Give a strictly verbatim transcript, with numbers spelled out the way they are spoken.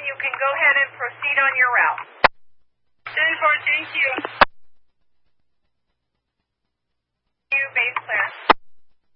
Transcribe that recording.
you can go ahead and proceed on your route. ten four, thank you. You, base clearance.